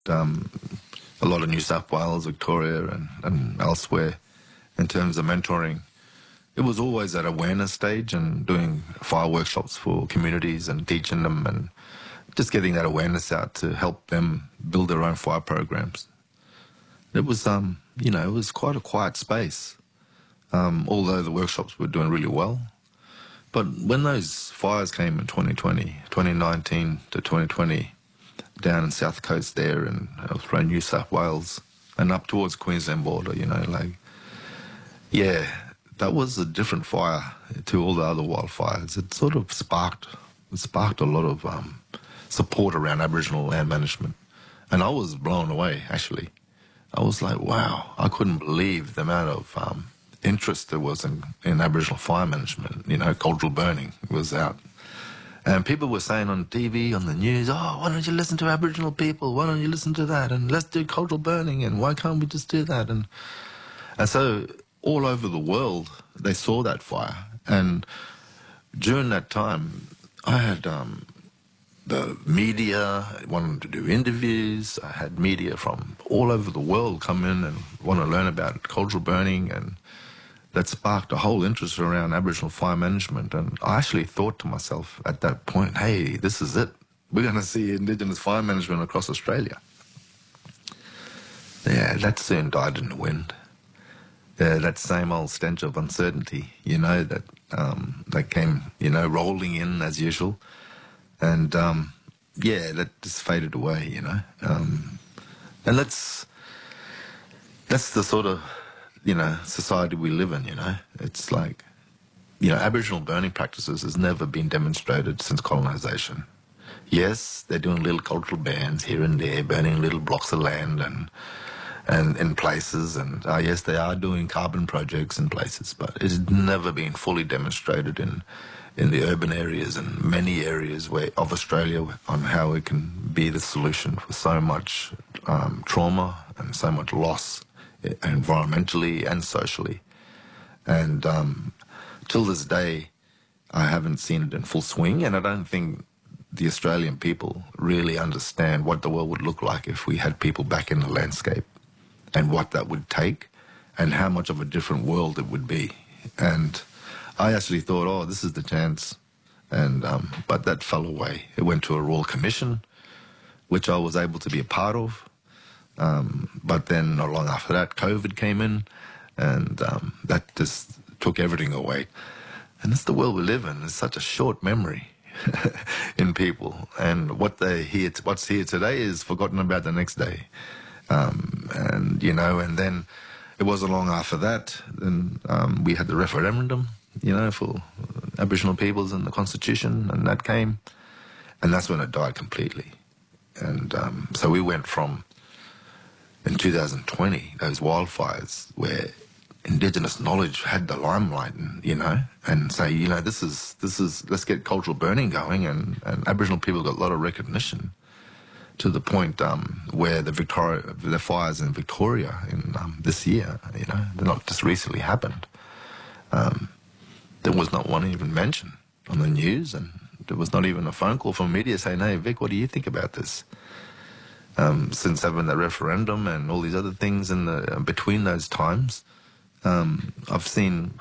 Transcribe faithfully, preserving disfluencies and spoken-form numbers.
um, a lot of New South Wales, Victoria, and, and elsewhere in terms of mentoring. It was always at awareness stage and doing fire workshops for communities and teaching them and just getting that awareness out to help them build their own fire programs. It was, um, you know, it was quite a quiet space, um, although the workshops were doing really well. But when those fires came in twenty twenty, twenty nineteen to twenty twenty, down in South Coast there and around New South Wales and up towards Queensland border, you know, like, yeah, that was a different fire to all the other wildfires. It sort of sparked, it sparked a lot of um, support around Aboriginal land management. And I was blown away, actually. I was like, wow, I couldn't believe the amount of um, interest there was in, in Aboriginal fire management. You know, cultural burning was out. And people were saying on T V, on the news, oh, why don't you listen to Aboriginal people? Why don't you listen to that? And let's do cultural burning, and why can't we just do that? And, and so all over the world, they saw that fire. And during that time, I had um, the media wanted to do interviews. I had media from all over the world come in and want to learn about cultural burning, and that sparked a whole interest around Aboriginal fire management. And I actually thought to myself at that point, hey, this is it. We're going to see Indigenous fire management across Australia. Yeah, that soon died in the wind. Uh, that same old stench of uncertainty, you know, that um, that came, you know, rolling in as usual. And, um, yeah, that just faded away, you know. Um, and that's, that's the sort of, you know, society we live in, you know. It's like, you know, Aboriginal burning practices has never been demonstrated since colonisation. Yes, they're doing little cultural bans here and there, burning little blocks of land and and in places, and uh, yes, they are doing carbon projects in places, but it's never been fully demonstrated in in the urban areas and many areas where of Australia on how it can be the solution for so much um, trauma and so much loss environmentally and socially. And um, till this day, I haven't seen it in full swing, and I don't think the Australian people really understand what the world would look like if we had people back in the landscape, and what that would take, and how much of a different world it would be. And I actually thought, oh, this is the chance. And um, but that fell away. It went to a Royal Commission, which I was able to be a part of. Um, but then not long after that, COVID came in, and um, that just took everything away. And that's the world we live in. It's such a short memory in people. And what they hear, what's here today is forgotten about the next day. Um, and, you know, and then it wasn't long after that, then um, we had the referendum, you know, for Aboriginal peoples and the Constitution, and that came. And that's when it died completely. And um, so we went from, in two thousand twenty, those wildfires where Indigenous knowledge had the limelight, and, you know, and say, you know, this is, this is, let's get cultural burning going, and, and Aboriginal people got a lot of recognition, to the point um, where the Victoria, the fires in Victoria in um, this year, you know, they're not just recently happened. Um, there was not one even mentioned on the news, and there was not even a phone call from media saying, hey, Vic, what do you think about this? Um, since having the referendum and all these other things in the uh, between those times, um, I've seen